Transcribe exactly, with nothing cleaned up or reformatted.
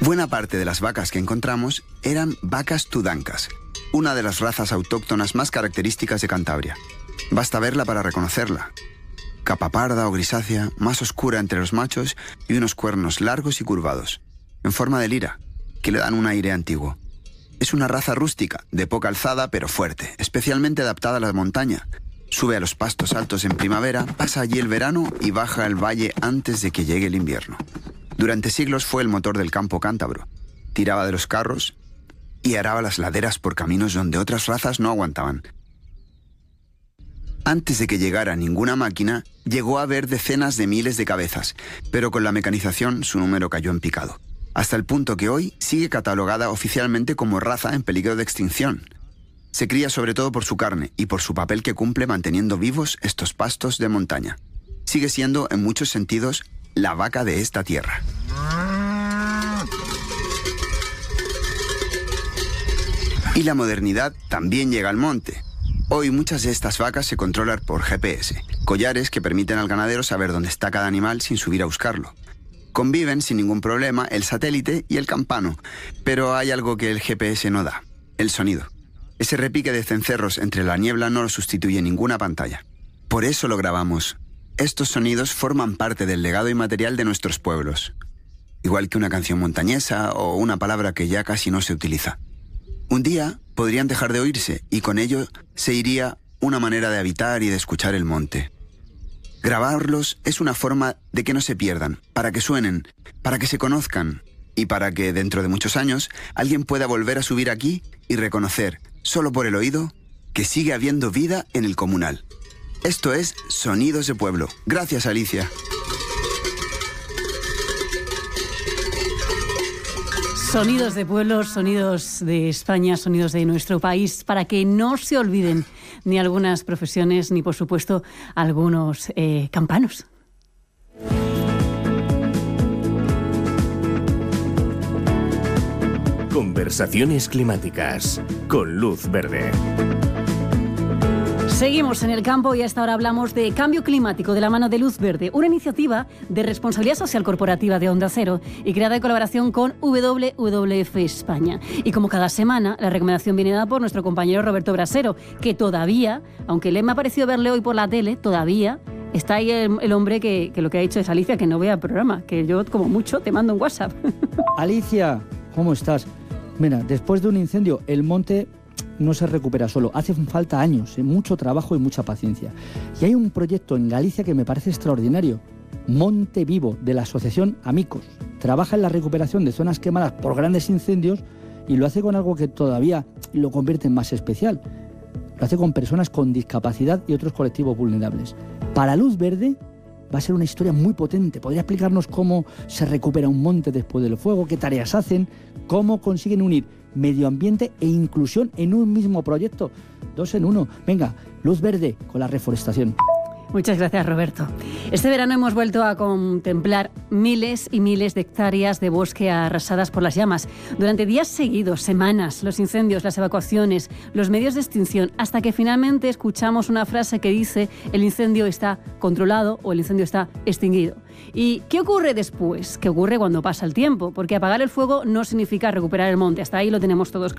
Buena parte de las vacas que encontramos eran vacas tudancas, una de las razas autóctonas más características de Cantabria. Basta verla para reconocerla. Capa parda o grisácea, más oscura entre los machos y unos cuernos largos y curvados, en forma de lira, que le dan un aire antiguo. Es una raza rústica, de poca alzada pero fuerte, especialmente adaptada a la montaña. Sube a los pastos altos en primavera, pasa allí el verano y baja al valle antes de que llegue el invierno. Durante siglos fue el motor del campo cántabro. Tiraba de los carros y araba las laderas por caminos donde otras razas no aguantaban. Antes de que llegara ninguna máquina, llegó a haber decenas de miles de cabezas, pero con la mecanización su número cayó en picado, hasta el punto que hoy sigue catalogada oficialmente como raza en peligro de extinción. Se cría sobre todo por su carne y por su papel que cumple manteniendo vivos estos pastos de montaña. Sigue siendo, en muchos sentidos, la vaca de esta tierra. Y la modernidad también llega al monte. Hoy muchas de estas vacas se controlan por G P S, collares que permiten al ganadero saber dónde está cada animal sin subir a buscarlo. Conviven sin ningún problema el satélite y el campano, pero hay algo que el G P S no da, el sonido. Ese repique de cencerros entre la niebla no lo sustituye ninguna pantalla. Por eso lo grabamos. Estos sonidos forman parte del legado inmaterial de nuestros pueblos, igual que una canción montañesa o una palabra que ya casi no se utiliza. Un día podrían dejar de oírse y con ello se iría una manera de habitar y de escuchar el monte. Grabarlos es una forma de que no se pierdan, para que suenen, para que se conozcan y para que dentro de muchos años alguien pueda volver a subir aquí y reconocer, solo por el oído, que sigue habiendo vida en el comunal. Esto es Sonidos de Pueblo. Gracias, Alicia. Sonidos de pueblos, sonidos de España, sonidos de nuestro país, para que no se olviden ni algunas profesiones, ni por supuesto algunos eh, campanos. Conversaciones climáticas con Luz Verde. Seguimos en el campo y hasta ahora hablamos de cambio climático de la mano de Luz Verde, una iniciativa de responsabilidad social corporativa de Onda Cero y creada en colaboración con W W F España. Y como cada semana, la recomendación viene dada por nuestro compañero Roberto Brasero, que todavía, aunque le me ha parecido verle hoy por la tele, todavía está ahí el, el hombre que, que lo que ha dicho es Alicia, que no vea el programa, que yo como mucho te mando un WhatsApp. Alicia, ¿cómo estás? Mira, después de un incendio, el monte no se recupera solo, hace falta años, mucho trabajo y mucha paciencia. Y hay un proyecto en Galicia que me parece extraordinario, Monte Vivo, de la asociación Amicos. Trabaja en la recuperación de zonas quemadas por grandes incendios y lo hace con algo que todavía lo convierte en más especial. Lo hace con personas con discapacidad y otros colectivos vulnerables. Para Luz Verde va a ser una historia muy potente. ¿Podría explicarnos cómo se recupera un monte después del fuego? ¿Qué tareas hacen? ¿Cómo consiguen unir medio ambiente e inclusión en un mismo proyecto? Dos en uno. Venga, Luz Verde con la reforestación. Muchas gracias, Roberto. Este verano hemos vuelto a contemplar miles y miles de hectáreas de bosque arrasadas por las llamas. Durante días seguidos, semanas, los incendios, las evacuaciones, los medios de extinción, hasta que finalmente escuchamos una frase que dice el incendio está controlado o el incendio está extinguido. ¿Y qué ocurre después? ¿Qué ocurre cuando pasa el tiempo? Porque apagar el fuego no significa recuperar el monte. Hasta ahí lo tenemos todos claro.